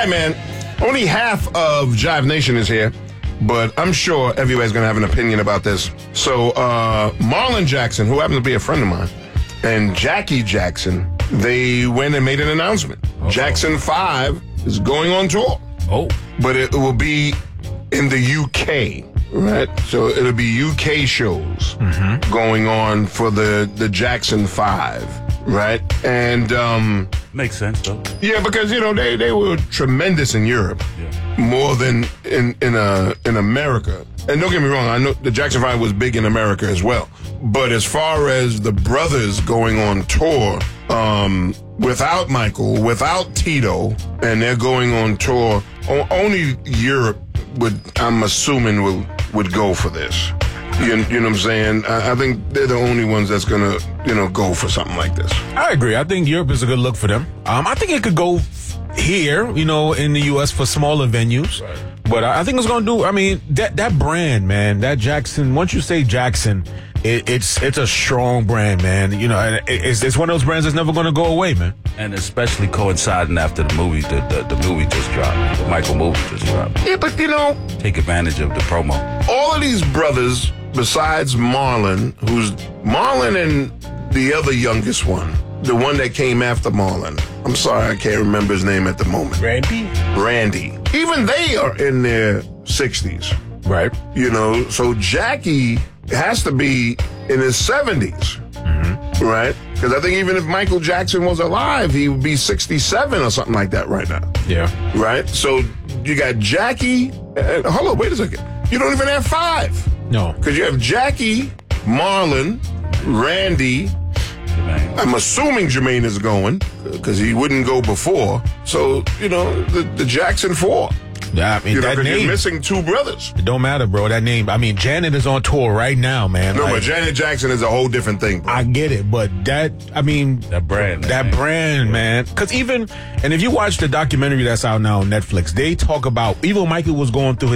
right, man. Only half of Jive Nation is here, but I'm sure everybody's going to have an opinion about this. So, Marlon Jackson, who happens to be a friend of mine, and Jackie Jackson, they went and made an announcement. Jackson 5 is going on tour. Oh. But it will be in the UK, right? So it'll be UK shows going on for the Jackson 5, right? And Makes sense, though. yeah, because they were tremendous in Europe, more than in America. And don't get me wrong, I know the Jackson 5 was big in America as well. But as far as the brothers going on tour, without Michael, without Tito, and they're going on tour, only Europe I'm assuming would go for this. You know what I'm saying? I think they're the only ones that's gonna, go for something like this. I agree. I think Europe is a good look for them. I think it could go here, in the U.S. for smaller venues. Right. But I think it's going to do, that brand, man, that Jackson, once you say Jackson, it's a strong brand, man. It's one of those brands that's never going to go away, man. And especially coinciding after the movie, the movie just dropped. The Michael movie just dropped. Yeah, but take advantage of the promo. All of these brothers, besides Marlon and the other youngest one, the one that came after Marlon. I'm sorry, I can't remember his name at the moment. Randy. Even they are in their 60s. Right. So Jackie has to be in his 70s. Right? Because I think even if Michael Jackson was alive, he would be 67 or something like that right now. Yeah. Right? So you got Jackie. Hold on, wait a second. You don't even have 5. No. Because you have Jackie, Marlon, Randy. Jermaine. I'm assuming Jermaine is going because he wouldn't go before. So, the Jackson 4. Yeah, that name. You're missing 2 brothers. It don't matter, bro. That name. Janet is on tour right now, man. No, but Janet Jackson is a whole different thing, bro. I get it, but that brand. That brand, man. Because and if you watch the documentary that's out now on Netflix, they talk about, even Michael was going through his